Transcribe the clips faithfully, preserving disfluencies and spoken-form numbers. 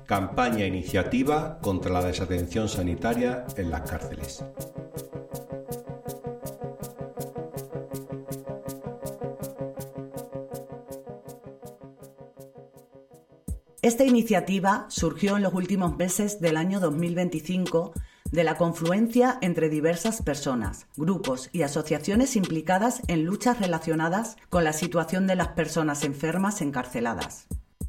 Campaña e iniciativa contra la desatención sanitaria en las cárceles. Esta iniciativa surgió en los últimos meses del año dos mil veinticinco de la confluencia entre diversas personas, grupos y asociaciones implicadas en luchas relacionadas con la situación de las personas enfermas encarceladas.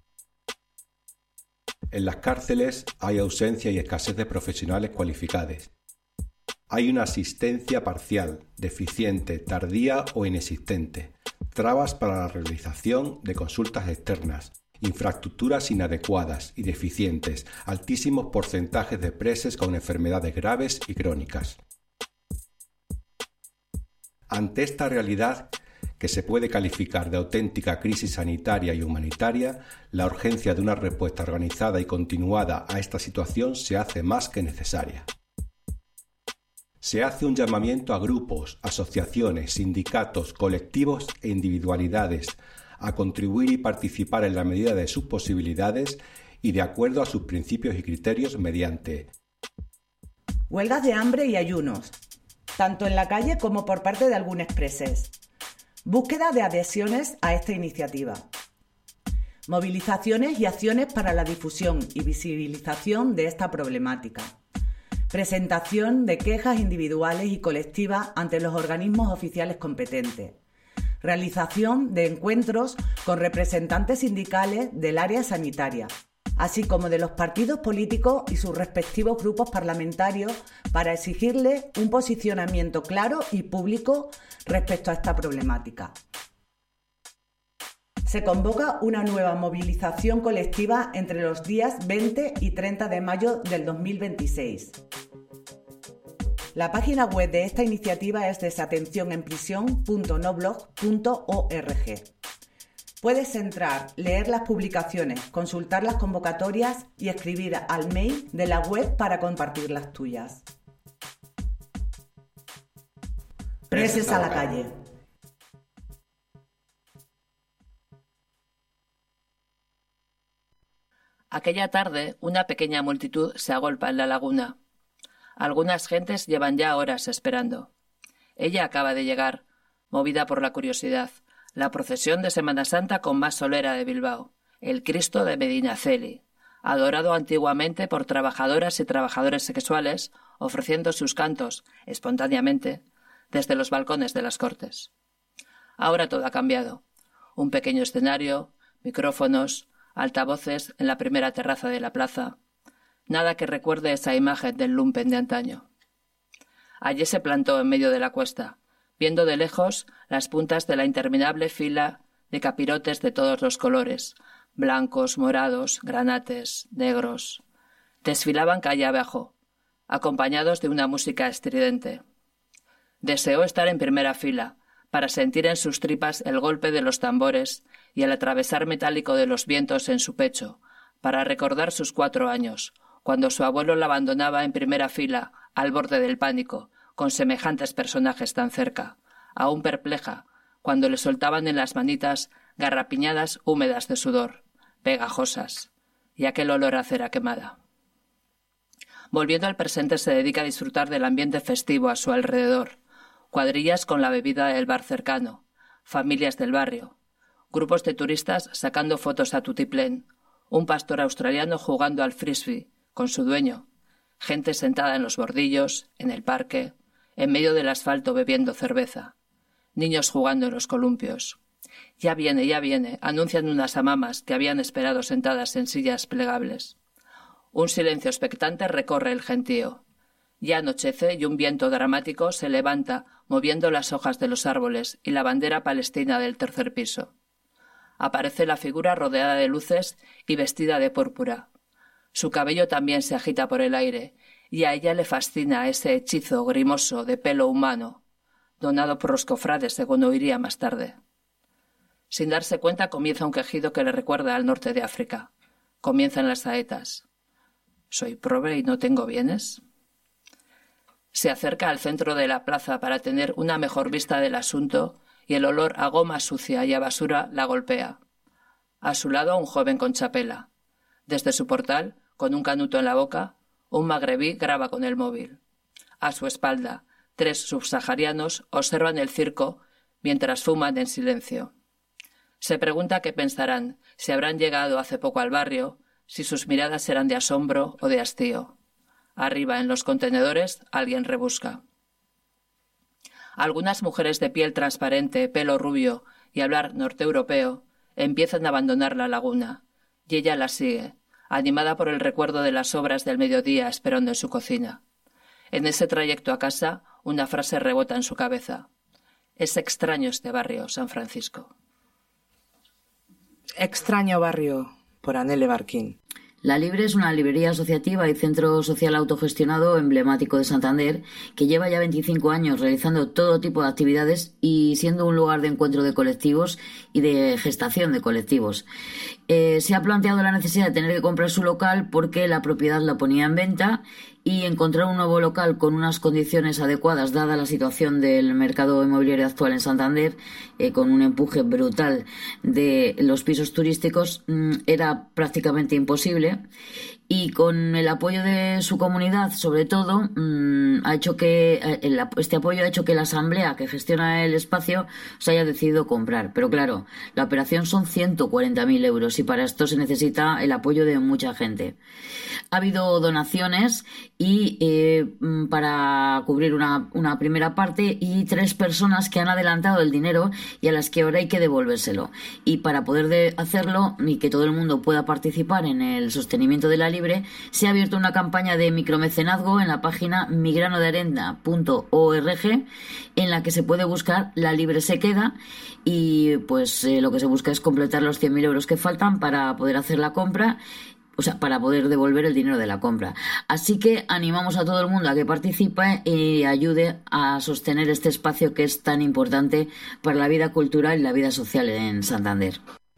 En las cárceles hay ausencia y escasez de profesionales cualificados. Hay una asistencia parcial, deficiente, tardía o inexistente, trabas para la realización de consultas externas, infraestructuras inadecuadas y deficientes, altísimos porcentajes de presos con enfermedades graves y crónicas. Ante esta realidad, que se puede calificar de auténtica crisis sanitaria y humanitaria, la urgencia de una respuesta organizada y continuada a esta situación se hace más que necesaria. Se hace un llamamiento a grupos, asociaciones, sindicatos, colectivos e individualidades a contribuir y participar en la medida de sus posibilidades y de acuerdo a sus principios y criterios mediante huelgas de hambre y ayunos, tanto en la calle como por parte de algunos presos. Búsqueda de adhesiones a esta iniciativa. Movilizaciones y acciones para la difusión y visibilización de esta problemática. Presentación de quejas individuales y colectivas ante los organismos oficiales competentes. Realización de encuentros con representantes sindicales del área sanitaria, así como de los partidos políticos y sus respectivos grupos parlamentarios para exigirles un posicionamiento claro y público respecto a esta problemática. Se convoca una nueva movilización colectiva entre los días veinte y treinta de mayo del dos mil veintiséis. La página web de esta iniciativa es desatención en prisión punto noblog punto org. Puedes entrar, leer las publicaciones, consultar las convocatorias y escribir al mail de la web para compartir las tuyas. Presos a la calle. Aquella tarde, una pequeña multitud se agolpa en la laguna. Algunas gentes llevan ya horas esperando. Ella acaba de llegar, movida por la curiosidad, la procesión de Semana Santa con más solera de Bilbao, el Cristo de Medinaceli, adorado antiguamente por trabajadoras y trabajadores sexuales, ofreciendo sus cantos, espontáneamente, desde los balcones de las Cortes. Ahora todo ha cambiado. Un pequeño escenario, micrófonos, altavoces en la primera terraza de la plaza. Nada que recuerde esa imagen del lumpen de antaño. Allí se plantó en medio de la cuesta, viendo de lejos las puntas de la interminable fila de capirotes de todos los colores, blancos, morados, granates, negros. Desfilaban calle abajo, acompañados de una música estridente. Deseó estar en primera fila, para sentir en sus tripas el golpe de los tambores y el atravesar metálico de los vientos en su pecho, para recordar sus cuatro años, cuando su abuelo la abandonaba en primera fila, al borde del pánico, con semejantes personajes tan cerca, aún perpleja, cuando le soltaban en las manitas garrapiñadas húmedas de sudor, pegajosas, y aquel olor a cera quemada. Volviendo al presente, se dedica a disfrutar del ambiente festivo a su alrededor, cuadrillas con la bebida del bar cercano, familias del barrio, grupos de turistas sacando fotos a tutiplén, un pastor australiano jugando al frisbee con su dueño, gente sentada en los bordillos, en el parque, en medio del asfalto bebiendo cerveza, niños jugando en los columpios. Ya viene, ya viene, anuncian unas amamas que habían esperado sentadas en sillas plegables. Un silencio expectante recorre el gentío. Ya anochece y un viento dramático se levanta moviendo las hojas de los árboles y la bandera palestina del tercer piso. Aparece la figura rodeada de luces y vestida de púrpura. Su cabello también se agita por el aire, y a ella le fascina ese hechizo grimoso de pelo humano, donado por los cofrades, según oiría más tarde. Sin darse cuenta, comienza un quejido que le recuerda al norte de África. Comienzan las saetas. ¿Soy pobre y no tengo bienes? Se acerca al centro de la plaza para tener una mejor vista del asunto y el olor a goma sucia y a basura la golpea. A su lado un joven con chapela. Desde su portal, con un canuto en la boca, un magrebí graba con el móvil. A su espalda, tres subsaharianos observan el circo mientras fuman en silencio. Se pregunta qué pensarán, si habrán llegado hace poco al barrio, si sus miradas serán de asombro o de hastío. Arriba, en los contenedores, alguien rebusca. Algunas mujeres de piel transparente, pelo rubio y hablar norteeuropeo empiezan a abandonar la laguna, y ella las sigue, animada por el recuerdo de las obras del mediodía esperando en su cocina. En ese trayecto a casa, una frase rebota en su cabeza. Es extraño este barrio, San Francisco. Extraño barrio, por Anele Barquín. La Libre es una librería asociativa y centro social autogestionado emblemático de Santander que lleva ya veinticinco años realizando todo tipo de actividades y siendo un lugar de encuentro de colectivos y de gestación de colectivos. Eh, se ha planteado la necesidad de tener que comprar su local porque la propiedad la ponía en venta y encontrar un nuevo local con unas condiciones adecuadas dada la situación del mercado inmobiliario actual en Santander, eh, con un empuje brutal de los pisos turísticos, mmm, era prácticamente imposible. Y con el apoyo de su comunidad, sobre todo, mmm, ha hecho que el, este apoyo ha hecho que la asamblea que gestiona el espacio se haya decidido comprar. Pero claro, la operación son ciento cuarenta mil euros y para esto se necesita el apoyo de mucha gente. Ha habido donaciones y eh, para cubrir una, una primera parte y tres personas que han adelantado el dinero y a las que ahora hay que devolvérselo. Y para poder de hacerlo y que todo el mundo pueda participar en el sostenimiento de la Libre, se ha abierto una campaña de micromecenazgo en la página migranodearenda punto org en la que se puede buscar La Libre se queda y pues eh, lo que se busca es completar los cien mil euros que faltan para poder hacer la compra, o sea, para poder devolver el dinero de la compra. Así que animamos a todo el mundo a que participe y ayude a sostener este espacio que es tan importante para la vida cultural y la vida social en Santander.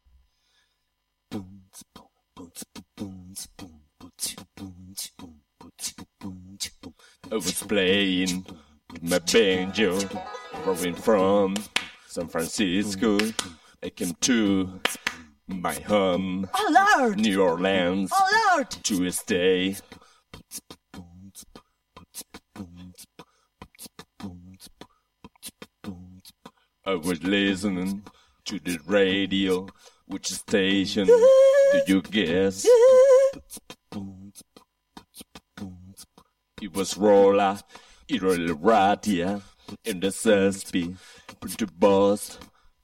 I was playing with my banjo, moving from San Francisco. I came to my home, oh Lord, New Orleans, oh Lord, to stay. I was listening to the radio. Which station do you guess? It was Rolla, Irol Ratia, in the Sespi, the boss.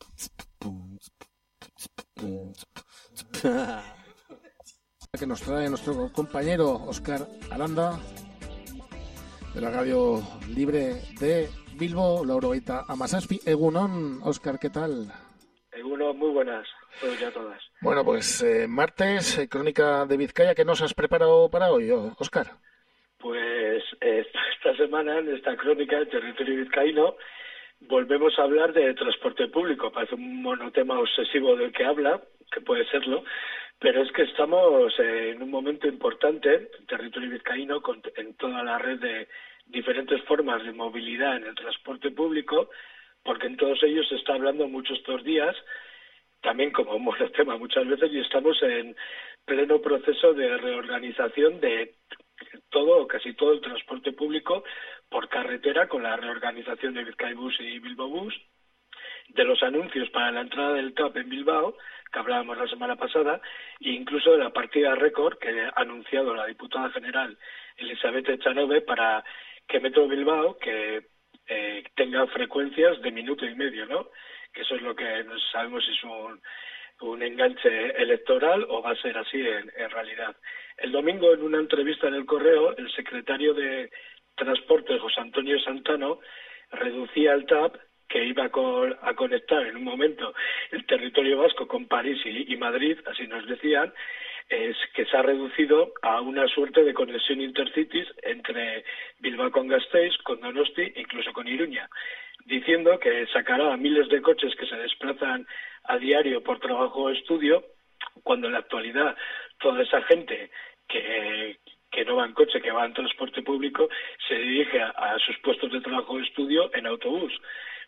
Que nos trae nuestro compañero Óscar Aranda de la Radio Libre de Bilbo, Laurogeita Amasaspi. Egunon, Óscar, ¿qué tal? Egunon, muy buenas, todos y a todas. Bueno, pues eh, martes, eh, Crónica de Vizcaya, ¿qué nos has preparado para hoy, Óscar? Pues eh, esta semana, en esta crónica del territorio vizcaíno, volvemos a hablar de transporte público. Parece un monotema obsesivo del que habla, que puede serlo, pero es que estamos en un momento importante en el territorio vizcaíno, con, en toda la red de diferentes formas de movilidad en el transporte público, porque en todos ellos se está hablando mucho estos días, también como un monotema muchas veces, y estamos en pleno proceso de reorganización de todo o casi todo el transporte público por carretera, con la reorganización de Bizkaibus y Bilbobus, de los anuncios para la entrada del T A P en Bilbao, que hablábamos la semana pasada, e incluso de la partida récord que ha anunciado la diputada general Elizabeth Echanove para que Metro Bilbao, que eh, tenga frecuencias de minuto y medio, ¿no? Que eso es lo que no sabemos si es un, un enganche electoral o va a ser así en, en realidad. El domingo, en una entrevista en El Correo, el secretario de Transporte, José Antonio Santano, reducía el T A P, que iba a, co- a conectar en un momento el territorio vasco con París y, y Madrid, así nos decían, es que se ha reducido a una suerte de conexión intercities entre Bilbao con Gasteiz, con Donosti, incluso con Iruña, diciendo que sacará a miles de coches que se desplazan a diario por trabajo o estudio, cuando en la actualidad toda esa gente que, que no va en coche, que va en transporte público, se dirige a, a sus puestos de trabajo o estudio en autobús.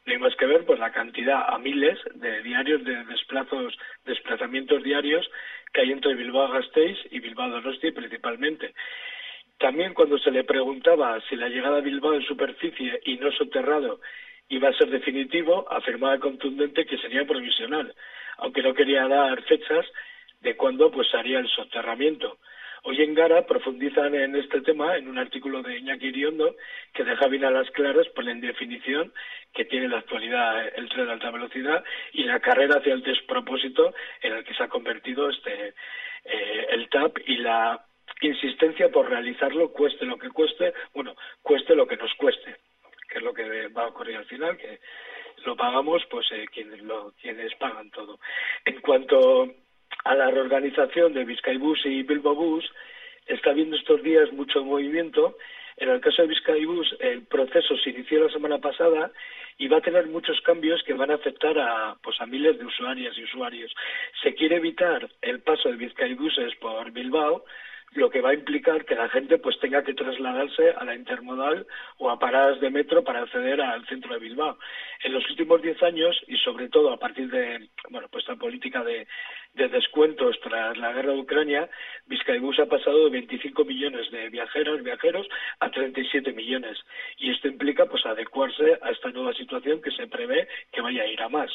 No hay más que ver pues la cantidad a miles de diarios de desplazos, desplazamientos diarios que hay entre Bilbao-Gasteiz y Bilbao-Donosti principalmente. También cuando se le preguntaba si la llegada a Bilbao en superficie y no soterrado iba a ser definitivo, afirmaba contundente que sería provisional, aunque no quería dar fechas de cuándo pues haría el soterramiento. Hoy en Gara profundizan en este tema en un artículo de Iñaki Iriondo que deja bien a las claras por la indefinición que tiene en la actualidad el tren de alta velocidad y la carrera hacia el despropósito en el que se ha convertido este eh, el T A P y la insistencia por realizarlo cueste lo que cueste, bueno, cueste lo que nos cueste, que es lo que va a ocurrir al final, que lo pagamos pues eh, quienes lo quienes pagan todo. En cuanto a la reorganización de Bizkaibus y Bilbobus, está habiendo estos días mucho movimiento. En el caso de Bizkaibus, el proceso se inició la semana pasada y va a tener muchos cambios que van a afectar a pues a miles de usuarias y usuarios. Se quiere evitar el paso de Bizkaibuses por Bilbao, lo que va a implicar que la gente pues tenga que trasladarse a la intermodal o a paradas de metro para acceder al centro de Bilbao. En los últimos diez años, y sobre todo a partir de bueno pues la política de, de descuentos tras la guerra de Ucrania, Bizkaibus ha pasado de veinticinco millones de viajeros viajeros a treinta y siete millones. Y esto implica pues adecuarse a esta nueva situación que se prevé que vaya a ir a más.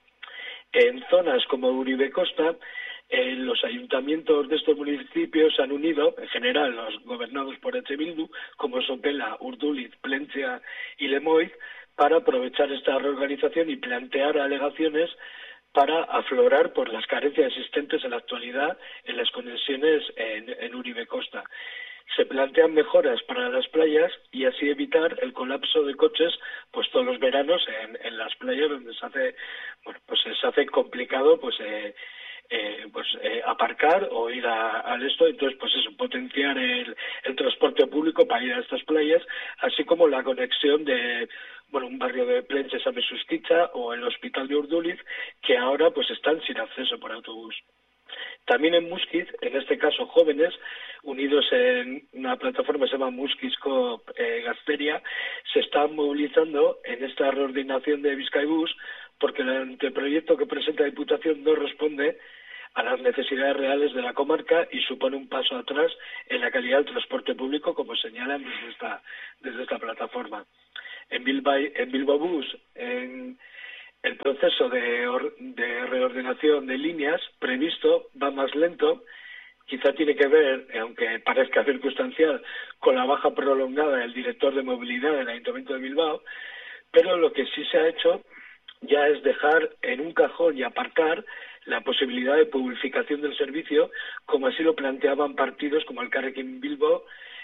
En zonas como Uribe Costa, Eh, los ayuntamientos de estos municipios se han unido, en general los gobernados por H. Bildu, como Sopela, Urduliz, Plentzia y Lemoiz, para aprovechar esta reorganización y plantear alegaciones para aflorar por las carencias existentes en la actualidad en las conexiones en, en Uribe Costa. Se plantean mejoras para las playas y así evitar el colapso de coches pues todos los veranos en, en las playas donde se hace bueno pues se hace complicado pues eh, Eh, pues eh, aparcar o ir a, al esto, entonces pues eso, potenciar el, el transporte público para ir a estas playas, así como la conexión de bueno un barrio de Plentzes a Mesusticha o el hospital de Urduliz, que ahora pues están sin acceso por autobús. También en Muskiz, en este caso jóvenes, unidos en una plataforma que se llama Muskizko eh, Gazteria, se están movilizando en esta reordenación de Bizkaibus porque el anteproyecto que presenta la Diputación no responde a las necesidades reales de la comarca y supone un paso atrás en la calidad del transporte público, como señalan desde esta, desde esta plataforma. En Bilbao, en Bilbobus, en el proceso de, or, de reordenación de líneas previsto va más lento, quizá tiene que ver, aunque parezca circunstancial, con la baja prolongada del director de movilidad del Ayuntamiento de Bilbao, pero lo que sí se ha hecho ya es dejar en un cajón y aparcar la posibilidad de publificación del servicio, como así lo planteaban partidos como el Carrequín Bilbao,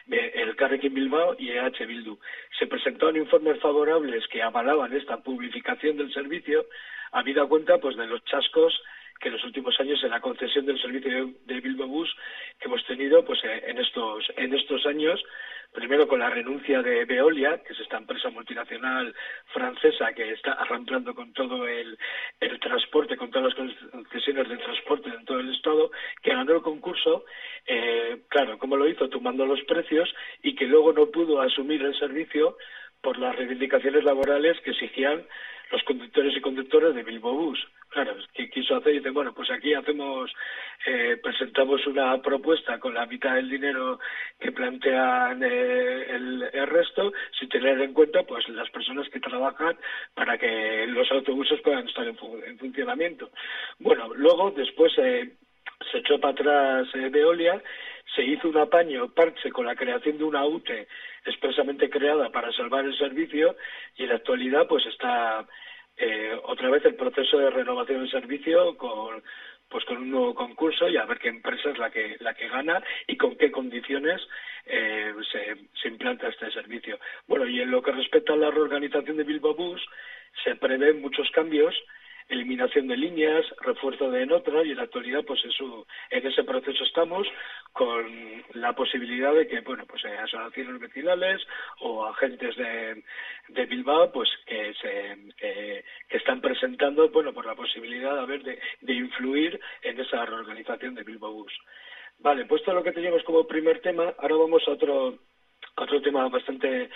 el Carrequín Bilbao y E H Bildu. Se presentaron informes favorables que avalaban esta publificación del servicio, habida cuenta pues de los chascos que en los últimos años en la concesión del servicio de, de Bilbobus que hemos tenido pues en estos en estos años, primero con la renuncia de Veolia, que es esta empresa multinacional francesa que está arrancando con todo el, el transporte, con todas las concesiones de transporte en todo el estado, que ganó el concurso, eh, claro, como lo hizo, tumbando los precios y que luego no pudo asumir el servicio por las reivindicaciones laborales que exigían los conductores y conductoras de Bilbobus. Claro, que quiso hacer y dice, bueno, pues aquí hacemos, eh, presentamos una propuesta con la mitad del dinero que plantean eh, el, el resto, sin tener en cuenta pues las personas que trabajan para que los autobuses puedan estar en, fu en funcionamiento. Bueno, luego después eh, se echó para atrás eh, Veolia, se hizo un apaño parche con la creación de una U T E expresamente creada para salvar el servicio y en la actualidad pues está eh, otra vez el proceso de renovación del servicio con pues con un nuevo concurso y a ver qué empresa es la que la que gana y con qué condiciones eh, se, se implanta este servicio. Bueno, y en lo que respecta a la reorganización de Bilbobus se prevén muchos cambios, eliminación de líneas, refuerzo de en otras y en la actualidad pues eso, en ese proceso estamos con la posibilidad de que bueno pues eh, asociaciones vecinales o agentes de, de Bilbao pues que se eh, que están presentando bueno por la posibilidad a ver de, de influir en esa reorganización de Bilbobus. Vale, puesto lo que teníamos como primer tema, ahora vamos a otro otro tema bastante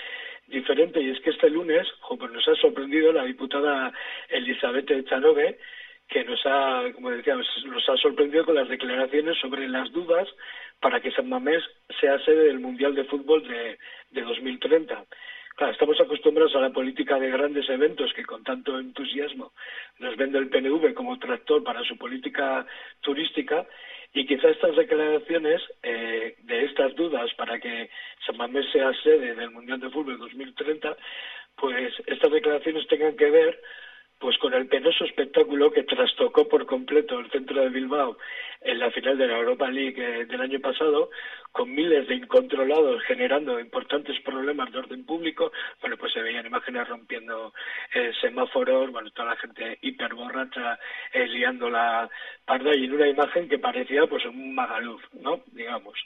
diferente, y es que este lunes jo, pues nos ha sorprendido la diputada Elizabeth Echanove, que nos ha, como decíamos, nos ha sorprendido con las declaraciones sobre las dudas para que San Mamés sea sede del Mundial de Fútbol de, de dos mil treinta. Claro, estamos acostumbrados a la política de grandes eventos que con tanto entusiasmo nos vende el P N V como tractor para su política turística, y quizá estas declaraciones eh, de estas dudas para que San Mamés sea sede del Mundial de Fútbol dos mil treinta, pues estas declaraciones tengan que ver pues con el penoso espectáculo que trastocó por completo el centro de Bilbao en la final de la Europa League eh, del año pasado, con miles de incontrolados generando importantes problemas de orden público. Bueno, pues se veían imágenes rompiendo eh, semáforos, bueno, toda la gente hiperborracha eh, liando la parda, y en una imagen que parecía pues un Magaluf, ¿no? Digamos.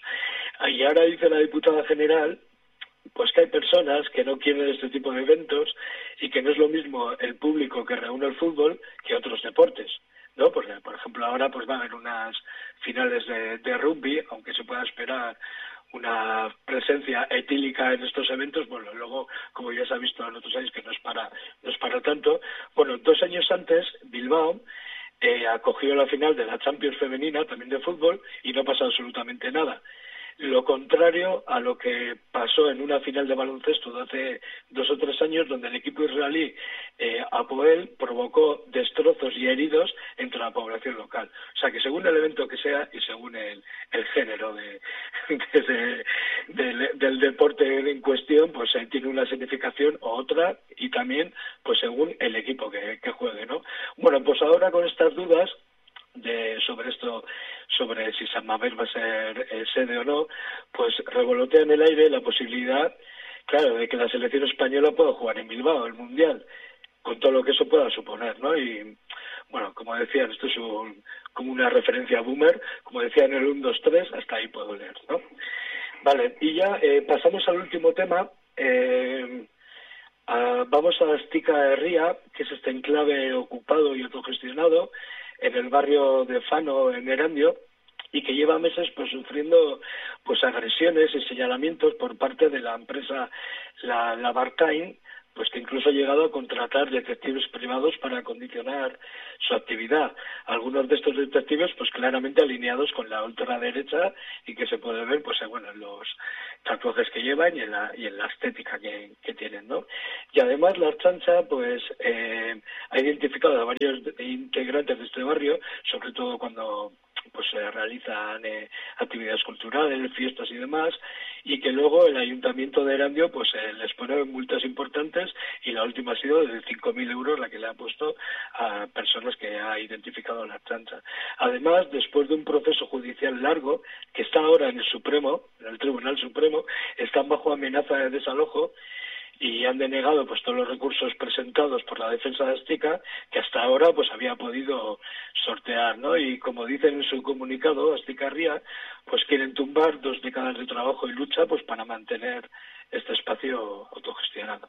Y ahora dice la diputada general pues que hay personas que no quieren este tipo de eventos y que no es lo mismo el público que reúne el fútbol que otros deportes, ¿no? Porque, por ejemplo, ahora pues va a haber unas finales de, de rugby, aunque se pueda esperar una presencia etílica en estos eventos. Bueno, luego, como ya se ha visto en otros años, que no es para, no es para tanto. Bueno, dos años antes, Bilbao eh, acogió la final de la Champions femenina, también de fútbol, y no pasó absolutamente nada. Lo contrario a lo que pasó en una final de baloncesto de hace dos o tres años, donde el equipo israelí eh, Apoel provocó destrozos y heridos entre la población local. O sea que según el evento que sea y según el, el género de, de, de, de, del deporte en cuestión, pues eh, tiene una significación u otra, y también pues según el equipo que, que juegue, ¿no? Bueno, pues ahora con estas dudas de sobre esto, sobre si San Mamés va a ser eh, sede o no, pues revolotea en el aire la posibilidad, claro, de que la selección española pueda jugar en Bilbao el Mundial, con todo lo que eso pueda suponer, ¿no? Y bueno, como decían, esto es un, como una referencia boomer, como decían en el uno, dos, tres, hasta ahí puedo leer, ¿no? Vale, y ya eh, pasamos al último tema. eh, a, vamos a Astika Herria, que es este enclave ocupado y autogestionado en el barrio de Fano, en Erandio, y que lleva meses pues sufriendo pues agresiones y señalamientos por parte de la empresa la, la Bartain, pues que incluso ha llegado a contratar detectives privados para condicionar su actividad. Algunos de estos detectives pues claramente alineados con la ultraderecha, y que se puede ver pues bueno en los tatuajes que llevan y en la, y en la estética que, que tienen, ¿no? Y además la Ertzaintza pues eh, ha identificado a varios integrantes de este barrio, sobre todo cuando pues se realizan eh, actividades culturales, fiestas y demás, y que luego el Ayuntamiento de Erandio pues eh, les pone multas importantes, y la última ha sido de cinco mil euros la que le ha puesto a personas que ha identificado la Ertzaintza. Además, después de un proceso judicial largo que está ahora en el Supremo, en el Tribunal Supremo, están bajo amenaza de desalojo y han denegado pues todos los recursos presentados por la defensa de Astika, que hasta ahora pues había podido sortear, ¿no? Y como dicen en su comunicado, Astika Herria pues quieren tumbar dos décadas de trabajo y lucha pues para mantener este espacio autogestionado.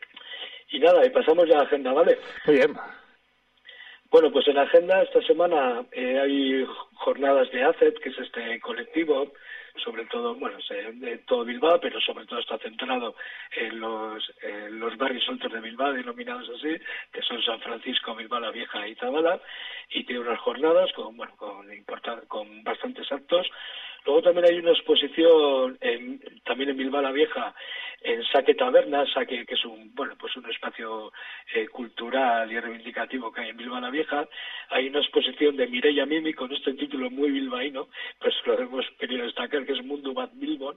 Y nada, y pasamos ya a la agenda, ¿vale? Muy bien. Bueno, pues en la agenda esta semana eh, hay jornadas de A C E T, que es este colectivo, sobre todo, bueno, de todo Bilbao, pero sobre todo está centrado en los, en los barrios altos de Bilbao, denominados así, que son San Francisco, Bilbao la Vieja y Zabala, y tiene unas jornadas con, bueno, con, important, con bastantes actos. Luego también hay una exposición en, también en Bilbao la Vieja, en Saque Taberna, Saque, que es un, bueno, pues un espacio eh, cultural y reivindicativo que hay en Bilbao la Vieja. Hay una exposición de Mireia Mimi con este título muy bilbaíno, pues lo hemos querido destacar, que es Mundo Bat Bilbon.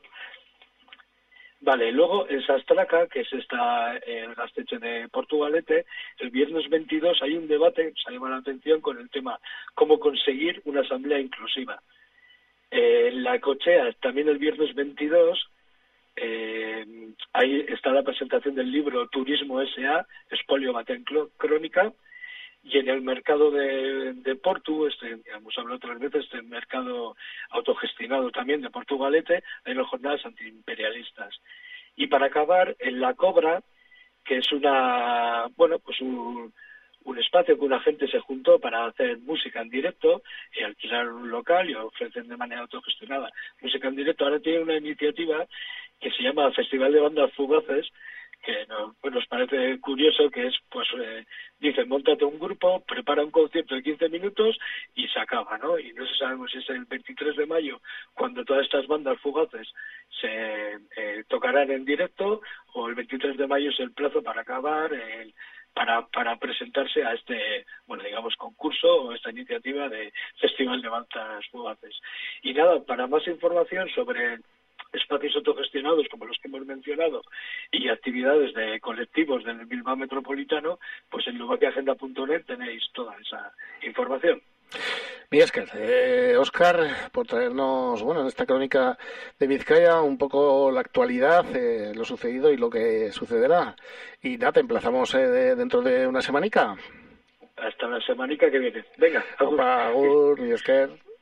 Vale, luego en Sastraca, que es esta el Gaztetxe de Portugalete, el viernes veintidós hay un debate, se llama la atención, con el tema cómo conseguir una asamblea inclusiva. Eh, en la Cochea, también el viernes veintidós, eh, ahí está la presentación del libro Turismo S A, Espolio Baten Crónica, y en el mercado de, de Portu, este, hemos hablado otras veces, este mercado autogestionado también de Portugalete, hay unas jornadas antiimperialistas. Y para acabar, en La Cobra, que es una, bueno, pues un, un espacio que una gente se juntó para hacer música en directo y alquilar un local y ofrecen de manera autogestionada música en directo. Ahora tiene una iniciativa que se llama Festival de Bandas Fugaces, que nos, pues nos parece curioso, que es, pues, eh, dice, móntate un grupo, prepara un concierto de quince minutos y se acaba, ¿no? Y no sabemos si es el veintitrés de mayo, cuando todas estas bandas fugaces se eh, tocarán en directo, o el veintitrés de mayo es el plazo para acabar, el, para para presentarse a este, bueno, digamos, concurso o esta iniciativa de Festival de Bandas Fugaces. Y nada, para más información sobre espacios autogestionados como los que hemos mencionado y actividades de colectivos del Bilbao Metropolitano, pues en lubakiagenda punto net tenéis toda esa información. Mi esker, eh, Óscar, por traernos, bueno, en esta crónica de Vizcaya un poco la actualidad, eh, lo sucedido y lo que sucederá. Y nada, te emplazamos eh, de, dentro de una semanica. Hasta la semanica que viene. Venga, agur. Opa, agur, mi esker.